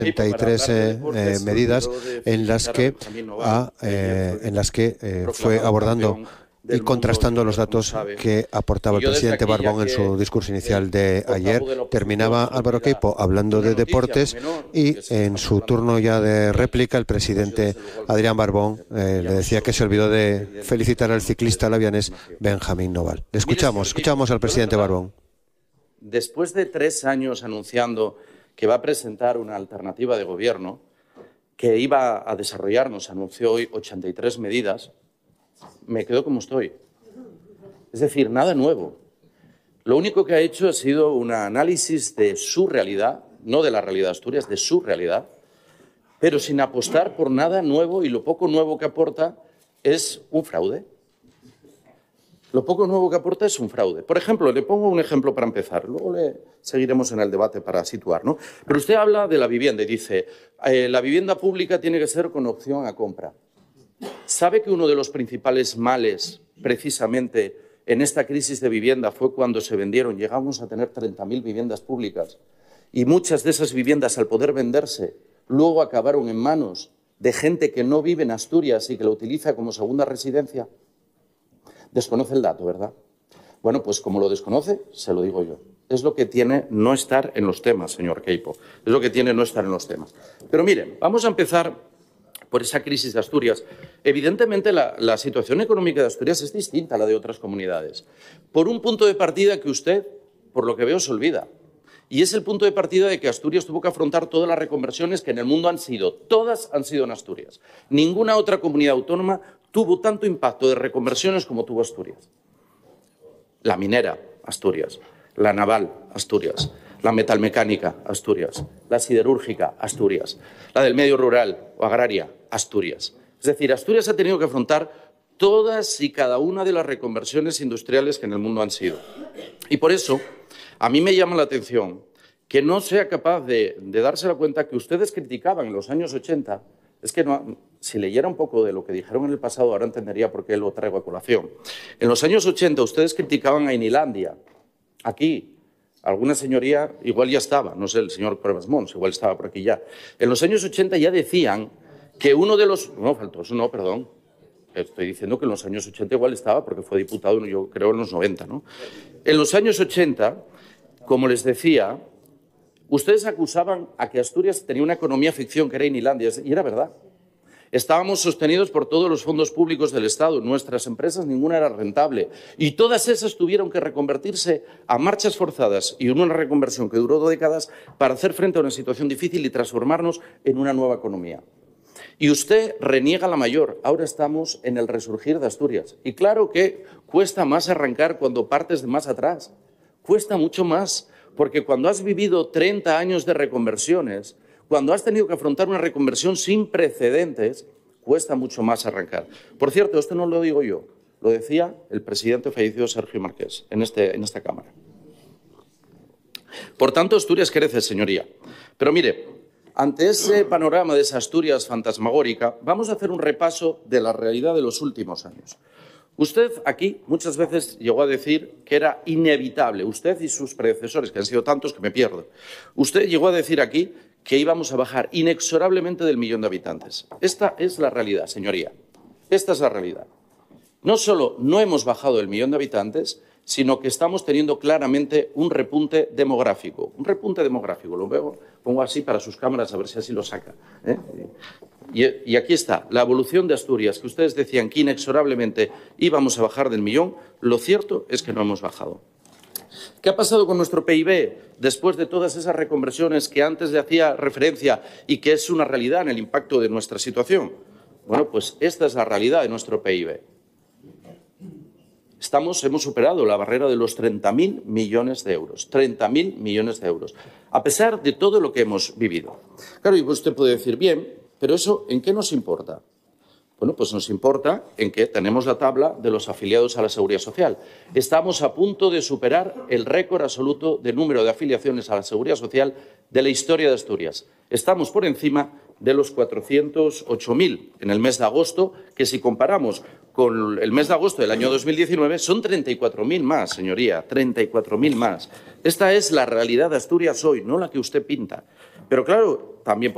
33 medidas en las que fue abordando y contrastando los datos que aportaba el presidente Barbón en su discurso inicial de ayer. Terminaba Álvaro Queipo hablando de deportes y en su turno ya de réplica el presidente Adrián Barbón le decía que se olvidó de felicitar al ciclista lavianés Benjamín Noval. Le escuchamos al presidente Barbón. Después de 3 años anunciando que va a presentar una alternativa de gobierno, que iba a desarrollarnos, anunció hoy 83 medidas, me quedo como estoy. Es decir, nada nuevo. Lo único que ha hecho ha sido un análisis de su realidad, no de la realidad de Asturias, de su realidad, pero sin apostar por nada nuevo, y lo poco nuevo que aporta es un fraude. Lo poco nuevo que aporta es un fraude. Por ejemplo, le pongo un ejemplo para empezar, luego seguiremos en el debate para situar, ¿no? Pero usted habla de la vivienda y dice, la vivienda pública tiene que ser con opción a compra. ¿Sabe que uno de los principales males, precisamente, en esta crisis de vivienda fue cuando se vendieron? Llegamos a tener 30.000 viviendas públicas y muchas de esas viviendas, al poder venderse, luego acabaron en manos de gente que no vive en Asturias y que la utiliza como segunda residencia. Desconoce el dato, ¿verdad? Bueno, pues como lo desconoce, se lo digo yo. Es lo que tiene no estar en los temas, señor Queipo. Es lo que tiene no estar en los temas. Pero miren, vamos a empezar por esa crisis de Asturias. Evidentemente, la situación económica de Asturias es distinta a la de otras comunidades, por un punto de partida que usted, por lo que veo, se olvida. Y es el punto de partida de que Asturias tuvo que afrontar todas las reconversiones que en el mundo han sido. Todas han sido en Asturias. Ninguna otra comunidad autónoma tuvo tanto impacto de reconversiones como tuvo Asturias. La minera, Asturias. La naval, Asturias. La metalmecánica, Asturias. La siderúrgica, Asturias. La del medio rural o agraria, Asturias. Es decir, Asturias ha tenido que afrontar todas y cada una de las reconversiones industriales que en el mundo han sido. Y por eso, a mí me llama la atención que no sea capaz de darse la cuenta que ustedes criticaban en los años 80. Es que si leyera un poco de lo que dijeron en el pasado, ahora entendería por qué lo traigo a colación. En los años 80 ustedes criticaban a Inilandia. Aquí, alguna señoría igual ya estaba, no sé, el señor Cuevas Mons igual estaba por aquí ya. En los años 80 ya decían que uno de los... No, Faltoso, no, perdón. Estoy diciendo que en los años 80 igual estaba porque fue diputado, yo creo, en los 90, ¿no? En los años 80, como les decía, ustedes acusaban a que Asturias tenía una economía ficción que era Inilandia, y era verdad. Estábamos sostenidos por todos los fondos públicos del Estado. Nuestras empresas, ninguna era rentable. Y todas esas tuvieron que reconvertirse a marchas forzadas y en una reconversión que duró 2 décadas para hacer frente a una situación difícil y transformarnos en una nueva economía. Y usted reniega la mayor. Ahora estamos en el resurgir de Asturias. Y claro que cuesta más arrancar cuando partes de más atrás. Cuesta mucho más, porque cuando has vivido 30 años de reconversiones, cuando has tenido que afrontar una reconversión sin precedentes, cuesta mucho más arrancar. Por cierto, esto no lo digo yo, lo decía el presidente fallecido Sergio Marqués en esta Cámara. Por tanto, Asturias crece, señoría. Pero mire, ante ese panorama de esa Asturias fantasmagórica, vamos a hacer un repaso de la realidad de los últimos años. Usted aquí muchas veces llegó a decir que era inevitable, usted y sus predecesores, que han sido tantos que me pierdo, usted llegó a decir aquí que íbamos a bajar inexorablemente del 1.000.000 de habitantes. Esta es la realidad, señoría. Esta es la realidad. No solo no hemos bajado del 1.000.000 de habitantes, sino que estamos teniendo claramente un repunte demográfico. Un repunte demográfico, lo veo, pongo así para sus cámaras a ver si así lo saca. Y aquí está, la evolución de Asturias, que ustedes decían que inexorablemente íbamos a bajar del 1.000.000, lo cierto es que no hemos bajado. ¿Qué ha pasado con nuestro PIB después de todas esas reconversiones que antes le hacía referencia y que es una realidad en el impacto de nuestra situación? Bueno, pues esta es la realidad de nuestro PIB. Hemos superado la barrera de los 30.000 millones de euros. 30.000 millones de euros. A pesar de todo lo que hemos vivido. Claro, y usted puede decir, bien, pero ¿eso en qué nos importa? Bueno, pues nos importa en que tenemos la tabla de los afiliados a la Seguridad Social. Estamos a punto de superar el récord absoluto de número de afiliaciones a la Seguridad Social de la historia de Asturias. Estamos por encima de los 408.000 en el mes de agosto, que si comparamos con el mes de agosto del año 2019 son 34.000 más, señoría, 34.000 más. Esta es la realidad de Asturias hoy, no la que usted pinta. Pero claro, también